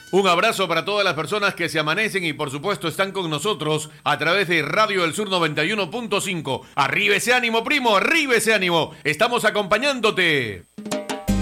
Un abrazo para todas las personas que se amanecen y por supuesto están con nosotros a través de Radio del Sur 91.5. Arriba ese ánimo, primo, arriba ese ánimo. Estamos acompañándote.